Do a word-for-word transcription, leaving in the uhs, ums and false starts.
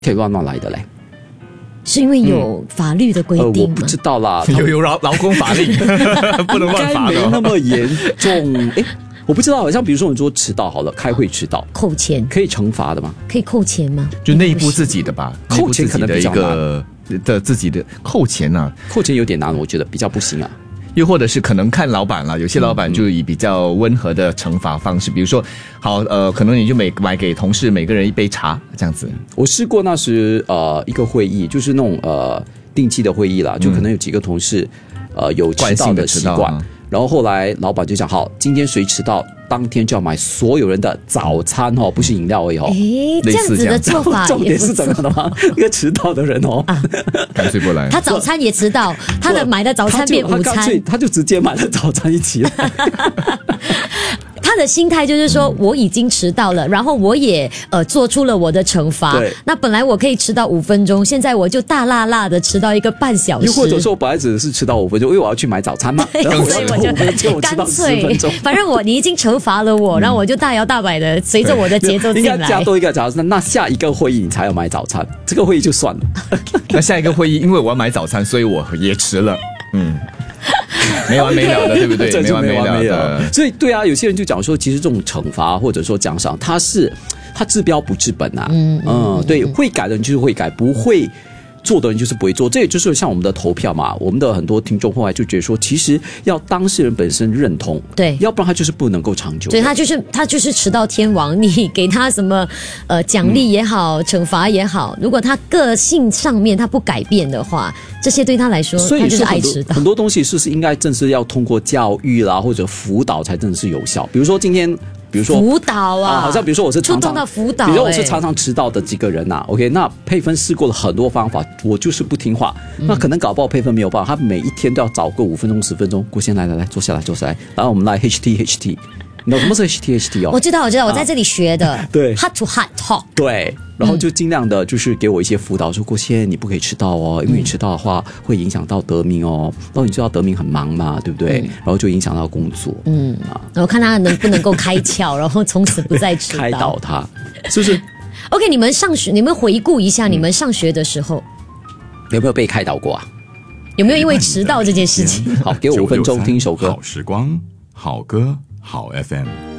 可以乱乱来的嘞？ 是因为有法律的规定吗？ 呃、我不知道啦， 有有劳劳工法令，不能乱罚的、哦， 应该没那么严重。哎，我不知道，好像比如说你说迟到好了，开会迟到扣钱， 可以惩罚的吗？ 可以扣钱吗？ 就内部自己的吧， 扣钱可能比较难的自己的扣钱啊， 扣钱有点难，我觉得比较不行啊。 又或者是可能看老板啦，有些老板就以比较温和的惩罚方式，比如说，好呃，可能你就每买给同事每个人一杯茶这样子。 我试过那时呃一个会议，就是那种呃定期的会议啦，就可能有几个同事、嗯、呃有迟到的习惯，然后后来老板就讲，好，今天谁迟到，当天就要买所有人的早餐哦，不是饮料而已哦。 诶，这样子的做法重点是怎么的吗？那个迟到的人哦，啊、 干脆不来。 他早餐也迟到，他的买的早餐变午餐， 他就, 他, 他就直接买了早餐一起来。 他的心态就是说，我已经迟到了，然后我也呃做出了我的惩罚。那本来我可以迟到五分钟，现在我就大辣辣的迟到一个半小时。 又或者说，我本来只是迟到五分钟，因为我要去买早餐嘛，然后所以我就干脆，反正我你已经惩罚了我，然后我就大摇大摆的随着我的节奏进来。 应该加多一个早餐，那下一个会议你才要买早餐，这个会议就算了。 那下一个会议，因为我要买早餐，所以我也迟了。嗯。没完没了的， okay, 对不对？没完没了的。 所以对啊，有些人就讲说，其实这种惩罚或者说奖赏，它是它治标不治本啊。嗯嗯，对，会改的人就是会改，不会做的人就是不会做。这也就是像我们的投票嘛，我们的很多听众后来就觉得说，其实要当事人本身认同， 对， 要不然他就是不能够长久。 对，他就是他就是迟到天王，你给他什么呃奖励也好，惩罚也好，如果他个性上面他不改变的话，这些对他来说， 所以他就是爱迟到。 很多东西是不是应该正是要通过教育啦或者辅导才真的是有效？比如说今天。比如说辅导 啊, 啊，好像比如说我是常常触动到辅导、欸， 比如说我是常常迟到的几个人呐、啊、，OK， 那配分试过了很多方法，我就是不听话，嗯、那可能搞不好配分没有办法，他每一天都要找个五分钟十分钟，郭先来来来坐下来坐下来，然后我们来 H T H T， 你知道什么是 H T H T 哦？ 我知道我知道，我在这里学的，啊、 对 ，Heart to Heart Talk， 对。然后就尽量的，就是给我一些辅导，说郭先你不可以迟到哦，因为你迟到的话会影响到得名哦。然后你知道得名很忙嘛，对不对？嗯、然后就影响到工作。嗯啊，然后看他能不能够开窍，然后从此不再迟到。 开导他，是不是 ？OK， 你们上学，你们回顾一下，你们上学的时候、 嗯、有没有被开导过啊？ 有没有因为迟到这件事情？ 好，给我五分钟听一首歌。 好时光，好歌，好 F M。